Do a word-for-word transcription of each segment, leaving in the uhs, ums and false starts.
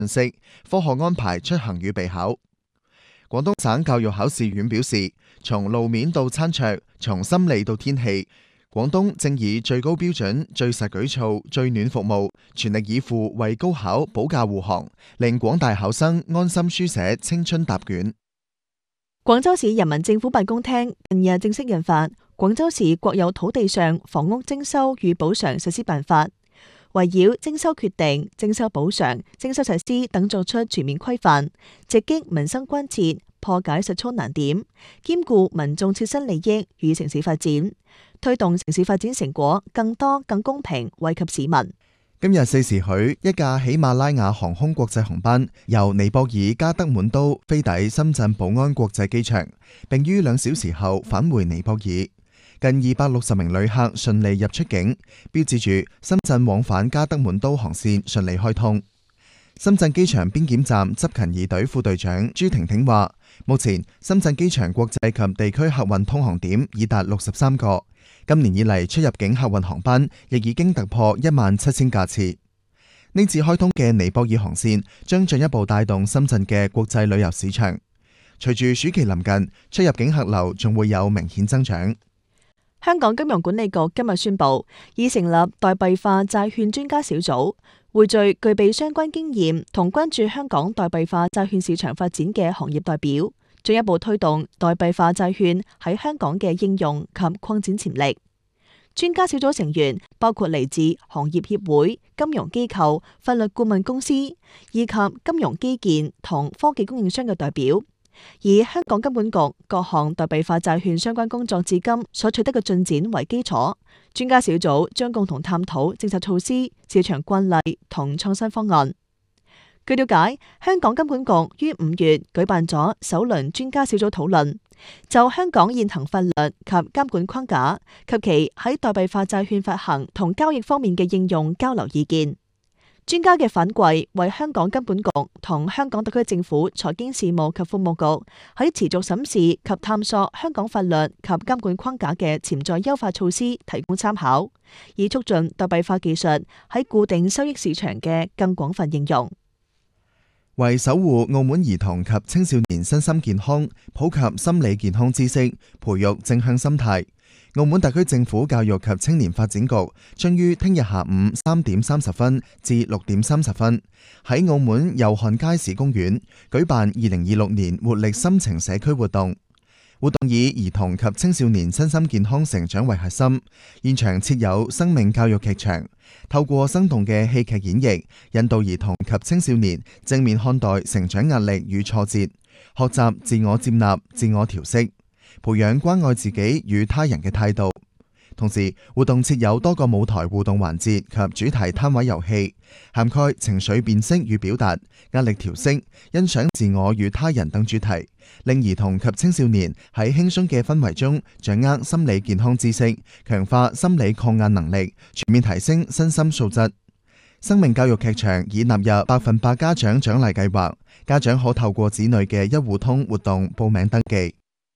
信息，科學安排出行與備考。廣東省教育考試院表示，從路面到餐桌，從心理到天氣，廣東正以最高標準、最實舉措、最暖服務，全力以赴為高考保駕護航，令廣大考生安心書寫青春答卷。 廣州市人民政府辦公廳近日正式印發《廣州市國有土地上房屋徵收與補償實施辦法》，圍繞徵收決定、徵收補償、徵收實施等作出全面規範，直擊民生關切，破解實操難點，兼顧民眾切身利益與城市發展，推動城市發展成果更多更公平惠及市民。 今日四時許，一架喜馬拉雅航空國際航班由尼泊爾加德滿都飛抵深圳寶安國際機場，並於兩小時後返回尼泊爾。近二百六十名旅客順利入出境，標誌住深圳往返加德滿都航線順利開通。深圳機場邊檢站執勤二隊副隊長朱婷婷話，目前深圳機場國際及地區客運通航點已達六十三個。今年以嚟出入境客運航班亦已經突破一萬七千架次。呢次開通嘅尼泊爾航線將進一步帶動深圳嘅國際旅遊市場。隨住暑期臨近，出入境客流仲會有明顯增長。 香港金融管理局今日宣布，已成立代幣化債券專家小組，匯聚具備相關經驗同關注香港代幣化債券市場發展嘅行業代表，進一步推動代幣化債券喺香港嘅應用及擴展潛力。專家小組成員包括嚟自行業協會、金融機構、法律顧問公司以及金融基建同科技供應商嘅代表，以香港金管局各項代幣化債券相關工作至今所取得嘅進展為基礎，專家小組將共同探討政策措施、市場慣例同創新方案。據了解，香港金管局於五月舉辦咗首輪專家小組討論，就香港現行法律及監管框架及其喺代幣化債券發行同交易方面嘅應用交流意見。專家嘅反饋為香港金管局同香港特區政府財經事務及庫務局喺持續審視及探索香港法律及監管框架嘅潛在優化措施提供參考，以促進代幣化技術喺固定收益市場嘅更廣泛應用。 為守護澳門兒童及青少年身心健康，普及心理健康知識，培育正向心態，澳門特區政府教育及青年發展局將於聽日下午三點三十分至六點三十分喺澳門祐漢街市公園舉辦二零二六年活力心情社區活動。活動以兒童及青少年身心健康成長為核心，現場設有生命教育劇場，透過生動嘅戲劇演繹，引導兒童及青少年正面看待成長壓力與挫折，學習自我接納、自我調適，培養關愛自己與他人嘅態度。同時，活動設有多個舞台互動環節及主題攤位遊戲，涵蓋情緒辨識與表達、壓力調適、欣賞自我與他人等主題，令兒童及青少年喺輕鬆嘅氛圍中掌握心理健康知識，強化心理抗壓能力，全面提升身心素質。生命教育劇場已納入百分百家長獎勵計劃，家長可透過子女嘅一戶通活動報名登記。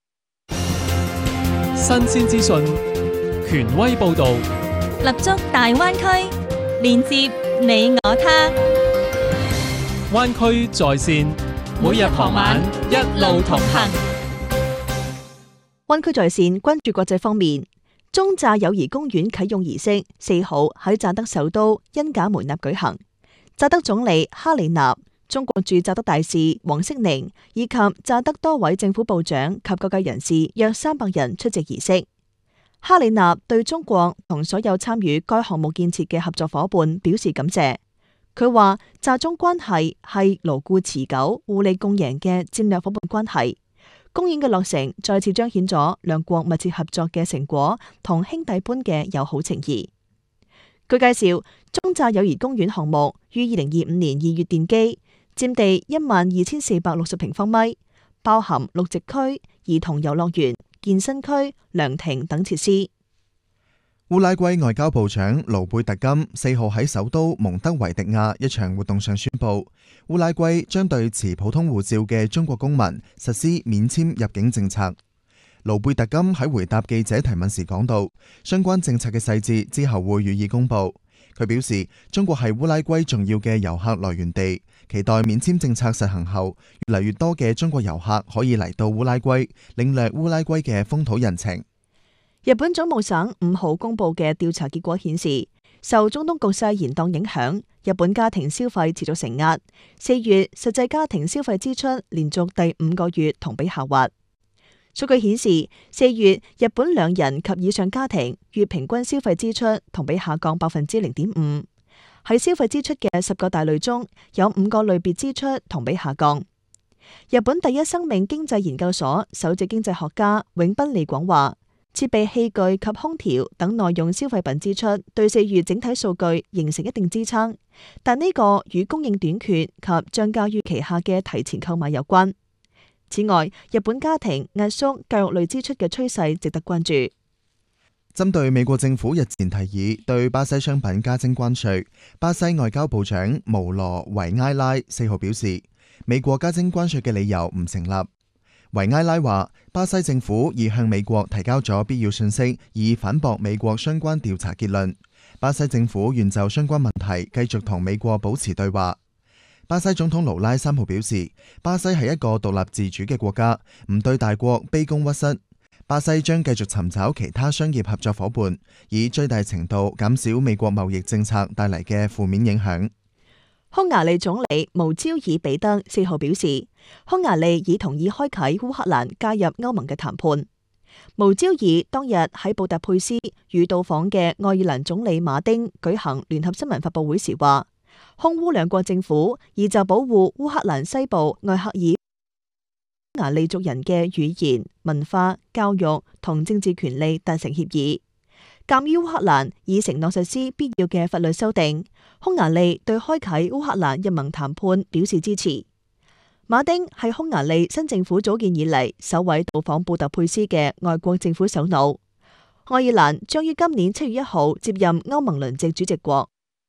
新鮮資訊，權威報導， 立足大灣區，連接你我他。 灣區在線，每日傍晚一路同行。 灣區在線關注國際方面，中乍友誼公園啟用儀式四號喺乍得首都恩賈梅納舉行，乍得總理哈里納、中國駐乍得大使黃色寧以及乍得多位政府部長及各界人士約三百人出席儀式。哈里納對中國同所有參與該項目建設嘅合作夥伴表示感謝。佢話乍中關係係牢固持久、互利共贏嘅戰略夥伴關係。公園嘅落成再次彰顯咗兩國密切合作嘅成果同兄弟般嘅友好情誼。據介紹，中乍友誼公園項目於二零二五年二月奠基，佔地一萬二千四百六十平方米，包含綠植區、兒童遊樂園、健身區、涼亭等設施。 烏拉圭外交部長盧貝特金四號喺首都蒙德維迪亞一場活動上宣布，烏拉圭將對持普通護照嘅中國公民實施免簽入境政策。盧貝特金喺回答記者提問時講到，相關政策嘅細節之後會予以公布。 佢表示，中國係烏拉圭重要嘅遊客來源地，期待免簽政策實行後，越嚟越多嘅中國遊客可以嚟到烏拉圭，領略烏拉圭嘅風土人情。 日本總務省五號公布嘅調查結果顯示，受中東局勢延宕影響，日本家庭消費持續承壓。四月實際家庭消費支出連續第五個月同比下滑。數據顯示，四月日本兩人及以上家庭月平均消費支出同比下降百分之零點五。喺消費支出嘅十個大類中，有五個類別支出同比下降。日本第一生命經濟研究所首席經濟學家永濱利廣話，設備器具及空調等耐用消費品支出對四月整體數據形成一定支撐，但呢個與供應短缺及漲價預期下嘅提前購買有關。此外，日本家庭壓縮教育類支出嘅趨勢值得關注。 針對美國政府日前提議對巴西商品加徵關稅，巴西外交部長毛羅維埃拉四號表示，美國加徵關稅嘅理由唔成立。維埃拉話，巴西政府已向美國提交咗必要信息，以反駁美國相關調查結論。巴西政府願就相關問題繼續同美國保持對話。巴西總統盧拉三號表示，巴西係一個獨立自主嘅國家，唔對大國卑躬屈膝。巴西將繼續尋找其他商業合作夥伴，以最大程度減少美國貿易政策帶嚟嘅負面影響。 匈牙利總理無焦爾比德四號表示，匈牙利已同意開啟烏克蘭加入歐盟嘅談判。無焦爾當日喺布達佩斯與到訪嘅愛爾蘭總理馬丁舉行聯合新聞發佈會時話，匈烏兩國政府已就保護烏克蘭西部愛克爾匈牙利族人嘅語言、文化、教育同政治權利達成協議。鑒於烏克蘭已承諾實施必要嘅法律修訂，匈牙利對開啟烏克蘭日盟談判表示支持。馬丁係匈牙利新政府組建以嚟首位到訪布達佩斯嘅外國政府首腦。愛爾蘭將於今年七月一號接任歐盟輪值主席國。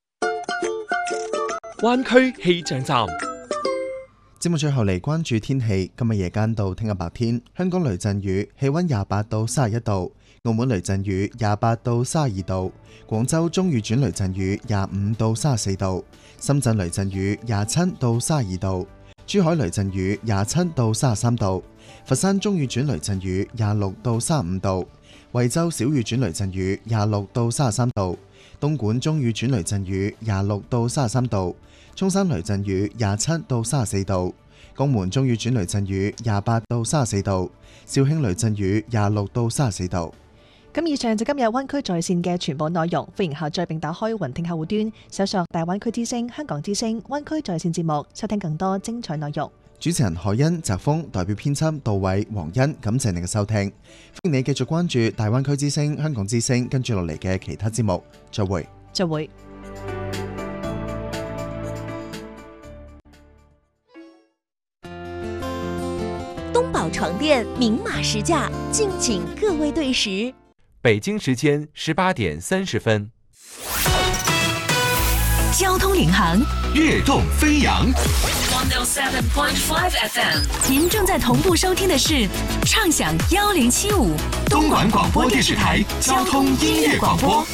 灣區氣象站。 節目最後嚟關注天氣，今日夜間到聽日白天，香港雷陣雨，氣溫廿八到三十一度；澳門雷陣雨廿八到三十二度；廣州中雨轉雷陣雨廿五到三十四度；深圳雷陣雨廿七到三十二度；珠海雷陣雨廿七到三十三度；佛山中雨轉雷陣雨廿六到三十五度；惠州小雨轉雷陣雨廿六到三十三度；東莞中雨轉雷陣雨廿六到三十三度；涌山雷陣雨廿七到三十四度；江門中雨轉雷陣雨廿八到三十四度；肇慶雷陣雨廿六到三十四度。 咁以上就今日灣區在線嘅全部內容，歡迎下載並打開雲聽客戶端，搜索大灣區之聲、香港之聲、灣區在線節目，收聽更多精彩內容。 主持人海欣、澤峰代表編輯杜偉、黃欣，感謝你嘅收聽，歡迎你繼續關注大灣區之聲、香港之聲，跟住落嚟嘅其他節目，再會。 再會。 東寶床墊明碼實價，敬請各位對時。 北京時間十八點三十分。 交通領航， 躍動飛揚。 one oh seven point five F M， 您正在同步收聽的是暢享幺零七五東莞廣播電視台交通音樂廣播。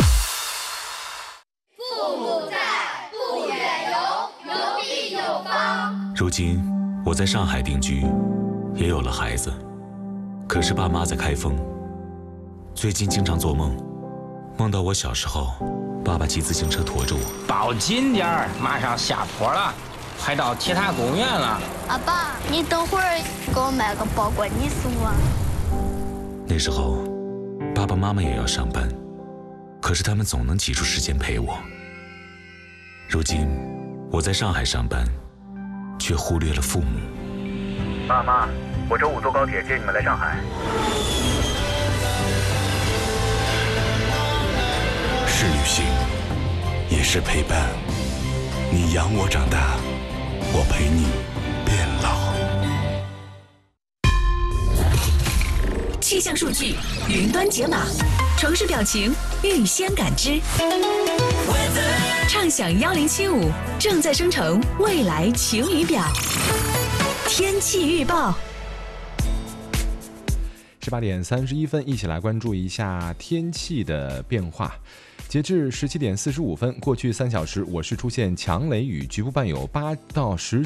父母在，不遠遊，遊必有方。 如今我在上海定居，也有了孩子，可是爸媽在開封，最近經常做夢，夢到我小時候，爸爸騎自行車馱着我。 抱緊點兒，馬上下坡了，快到鐵塔公園了。 阿爸，你等會兒給我買個包裹，你送我。 那時候，爸爸媽媽也要上班，可是他們總能擠出時間陪我。如今我在上海上班，卻忽略了父母。 爸媽，我周五坐高鐵接你們來上海。 是旅行，也是陪伴。你養我長大，我陪你變老。 氣象數據雲端解碼，城市表情預先感知。暢享幺零七五正在生成未來晴雨表。天氣預報。 十八點三十一分，一起來關注一下天氣的變化。今截至十七点四十五分，过去三小时我市出现强雷雨，局部伴有八到十